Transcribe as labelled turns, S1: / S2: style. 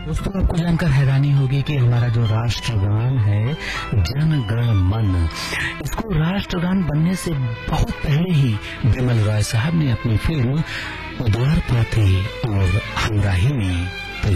S1: दोस्तों, आपको जानकर हैरानी होगी कि हमारा जो राष्ट्रगान है जन गण मन, इसको राष्ट्रगान बनने से बहुत पहले ही बिमल रॉय साहब ने अपनी फिल्म उदार पाती और हमराही में